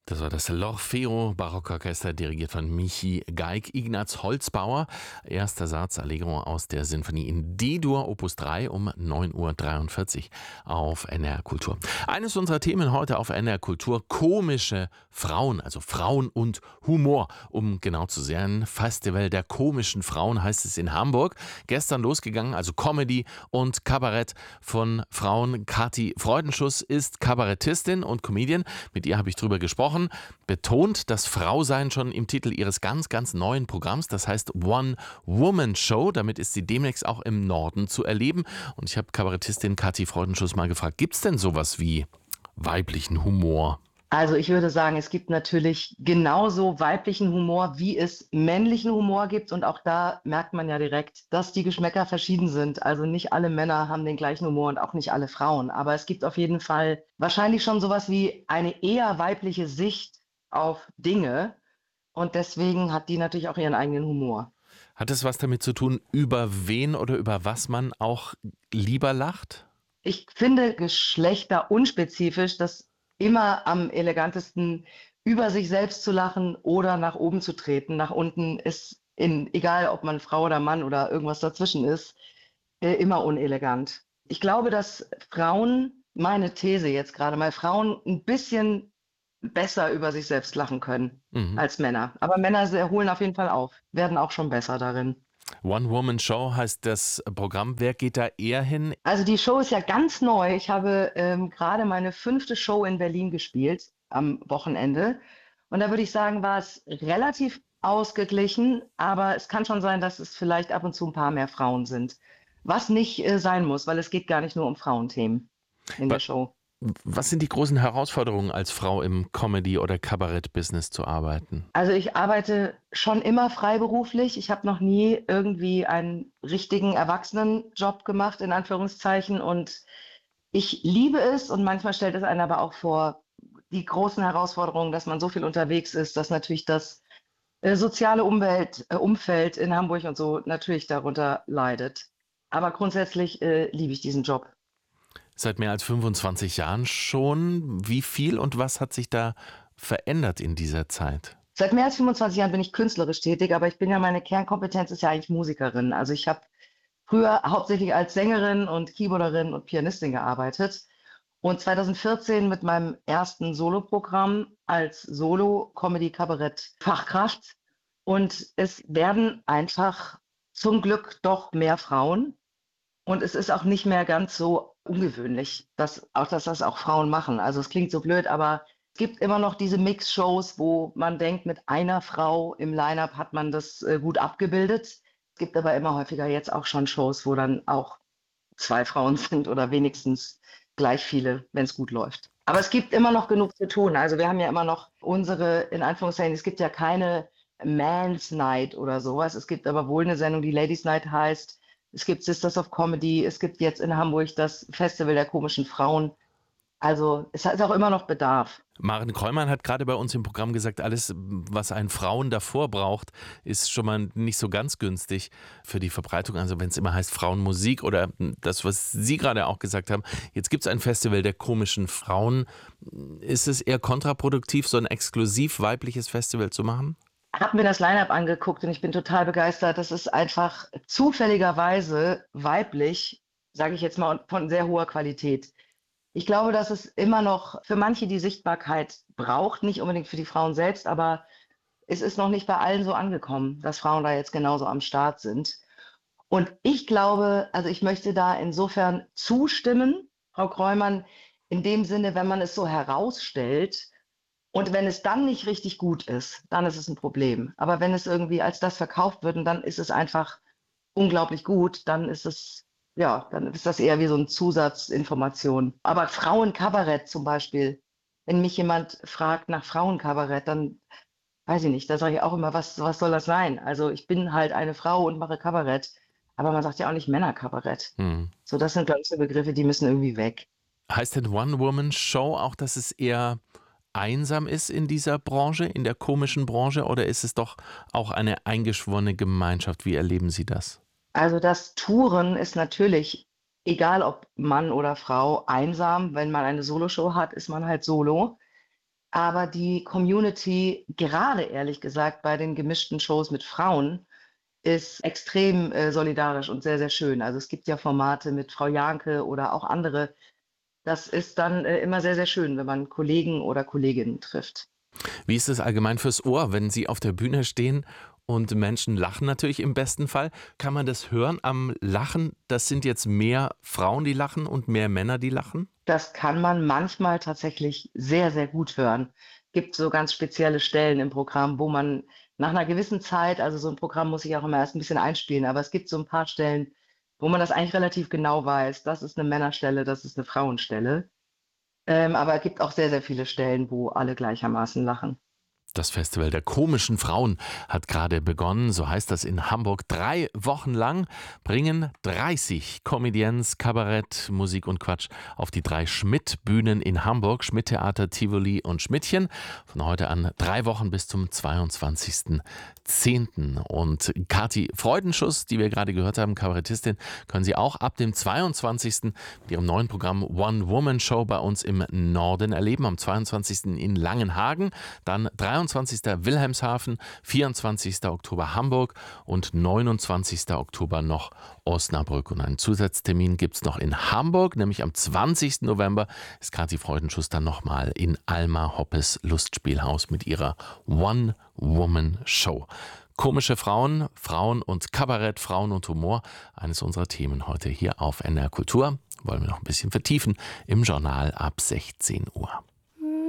Das war das L'Orfeo Barockorchester, dirigiert von Michi Geig. Ignaz Holzbauer, erster Satz Allegro aus der Sinfonie in D-Dur, Opus 3 um 9:43 Uhr auf NR Kultur. Eines unserer Themen heute auf NR Kultur: komische Frauen, also Frauen und Humor. Um genau zu sein, Festival der komischen Frauen heißt es in Hamburg. Gestern losgegangen, also Comedy und Kabarett von Frauen. Kathi Freudenschuss ist Kabarettistin und Comedian. Mit ihr habe ich drüber gesprochen. Betont das Frausein schon im Titel ihres ganz, ganz neuen Programms. Das heißt One-Woman-Show. Damit ist sie demnächst auch im Norden zu erleben. Und ich habe Kabarettistin Kathi Freudenschuss mal gefragt, gibt es denn sowas wie weiblichen Humor? Also ich würde sagen, es gibt natürlich genauso weiblichen Humor, wie es männlichen Humor gibt. Und auch da merkt man ja direkt, dass die Geschmäcker verschieden sind. Also nicht alle Männer haben den gleichen Humor und auch nicht alle Frauen. Aber es gibt auf jeden Fall wahrscheinlich schon sowas wie eine eher weibliche Sicht auf Dinge. Und deswegen hat die natürlich auch ihren eigenen Humor. Hat es was damit zu tun, über wen oder über was man auch lieber lacht? Ich finde Geschlechter unspezifisch, das immer am elegantesten über sich selbst zu lachen oder nach oben zu treten. Nach unten ist, egal ob man Frau oder Mann oder irgendwas dazwischen ist, immer unelegant. Ich glaube, dass Frauen, meine These jetzt gerade mal, Frauen ein bisschen besser über sich selbst lachen können Mhm. als Männer. Aber Männer holen auf jeden Fall auf, werden auch schon besser darin. One-Woman-Show heißt das Programm. Wer geht da eher hin? Also die Show ist ja ganz neu. Ich habe gerade meine 5. Show in Berlin gespielt am Wochenende. Und da würde ich sagen, war es relativ ausgeglichen, aber es kann schon sein, dass es vielleicht ab und zu ein paar mehr Frauen sind. Was nicht sein muss, weil es geht gar nicht nur um Frauenthemen in der Wa- Show. Was sind die großen Herausforderungen, als Frau im Comedy- oder Kabarett-Business zu arbeiten? Also ich arbeite schon immer freiberuflich. Ich habe noch nie irgendwie einen richtigen Erwachsenenjob gemacht, in Anführungszeichen. Und ich liebe es und manchmal stellt es einen aber auch vor die großen Herausforderungen, dass man so viel unterwegs ist, dass natürlich das soziale Umfeld in Hamburg und so natürlich darunter leidet. Aber grundsätzlich liebe ich diesen Job. Seit mehr als 25 Jahren schon. Wie viel und was hat sich da verändert in dieser Zeit? Seit mehr als 25 Jahren bin ich künstlerisch tätig, aber ich bin ja, meine Kernkompetenz ist ja eigentlich Musikerin. Also ich habe früher hauptsächlich als Sängerin und Keyboarderin und Pianistin gearbeitet und 2014 mit meinem ersten Soloprogramm als Solo-Comedy-Kabarett-Fachkraft. Und es werden einfach zum Glück doch mehr Frauen. Und es ist auch nicht mehr ganz so ungewöhnlich, dass das auch Frauen machen. Also es klingt so blöd, aber es gibt immer noch diese Mix-Shows, wo man denkt, mit einer Frau im Line-up hat man das gut abgebildet. Es gibt aber immer häufiger jetzt auch schon Shows, wo dann auch 2 Frauen sind oder wenigstens gleich viele, wenn es gut läuft. Aber es gibt immer noch genug zu tun. Also wir haben ja immer noch unsere, in Anführungszeichen, es gibt ja keine Man's Night oder sowas. Es gibt aber wohl eine Sendung, die Ladies Night heißt. Es gibt Sisters of Comedy. Es gibt jetzt in Hamburg das Festival der komischen Frauen. Also es hat auch immer noch Bedarf. Maren Kräumann hat gerade bei uns im Programm gesagt, alles, was ein Frauen davor braucht, ist schon mal nicht so ganz günstig für die Verbreitung. Also wenn es immer heißt Frauenmusik oder das, was Sie gerade auch gesagt haben, jetzt gibt es ein Festival der komischen Frauen. Ist es eher kontraproduktiv, so ein exklusiv weibliches Festival zu machen? Habe mir das Line-up angeguckt und ich bin total begeistert. Das ist einfach zufälligerweise weiblich, sage ich jetzt mal, und von sehr hoher Qualität. Ich glaube, dass es immer noch für manche die Sichtbarkeit braucht, nicht unbedingt für die Frauen selbst, aber es ist noch nicht bei allen so angekommen, dass Frauen da jetzt genauso am Start sind. Und ich glaube, also ich möchte da insofern zustimmen, Frau Kreumann, in dem Sinne, wenn man es so herausstellt und wenn es dann nicht richtig gut ist, dann ist es ein Problem. Aber wenn es irgendwie als das verkauft wird und dann ist es einfach unglaublich gut, dann ist es, ja, dann ist das eher wie so eine Zusatzinformation. Aber Frauenkabarett zum Beispiel, wenn mich jemand fragt nach Frauenkabarett, dann weiß ich nicht, da sage ich auch immer, was soll das sein? Also ich bin halt eine Frau und mache Kabarett, aber man sagt ja auch nicht Männerkabarett. Hm. So, das sind, glaube ich, so Begriffe, die müssen irgendwie weg. Heißt denn One-Woman-Show auch, dass es eher einsam ist in dieser Branche, in der komischen Branche, oder ist es doch auch eine eingeschworene Gemeinschaft? Wie erleben Sie das? Also das Touren ist natürlich, egal ob Mann oder Frau, einsam. Wenn man eine Soloshow hat, ist man halt solo. aber die Community, gerade ehrlich gesagt bei den gemischten Shows mit Frauen, ist extrem solidarisch und sehr, sehr schön. Also es gibt ja Formate mit Frau Janke oder auch andere. Das ist dann immer sehr, sehr schön, wenn man Kollegen oder Kolleginnen trifft. Wie ist es allgemein fürs Ohr, wenn Sie auf der Bühne stehen und Menschen lachen natürlich im besten Fall? Kann man das hören am Lachen? Das sind jetzt mehr Frauen, die lachen und mehr Männer, die lachen? Das kann man manchmal tatsächlich sehr, sehr gut hören. Gibt so ganz spezielle Stellen im Programm, wo man nach einer gewissen Zeit, also so ein Programm muss ich auch immer erst ein bisschen einspielen, aber es gibt so ein paar Stellen, wo man das eigentlich relativ genau weiß. Das ist eine Männerstelle, das ist eine Frauenstelle. Aber es gibt auch sehr, sehr viele Stellen, wo alle gleichermaßen lachen. Das Festival der komischen Frauen hat gerade begonnen, so heißt das in Hamburg. 3 Wochen lang bringen 30 Comedians, Kabarett, Musik und Quatsch auf die 3 Schmidt-Bühnen in Hamburg, Schmidt-Theater, Tivoli und Schmidtchen. Von heute an 3 Wochen bis zum 22.10. Und Kathi Freudenschuss, die wir gerade gehört haben, Kabarettistin, können Sie auch ab dem 22. mit ihrem neuen Programm One-Woman-Show bei uns im Norden erleben. Am 22. in Langenhagen, dann 23. Wilhelmshaven, 24. Oktober Hamburg und 29. Oktober noch Osnabrück. Und einen Zusatztermin gibt es noch in Hamburg, nämlich am 20. November ist Kathi Freudenschuss dann nochmal in Alma Hoppes Lustspielhaus mit ihrer One-Woman-Show. Komische Frauen, Frauen und Kabarett, Frauen und Humor, eines unserer Themen heute hier auf NR Kultur. Wollen wir noch ein bisschen vertiefen im Journal ab 16 Uhr.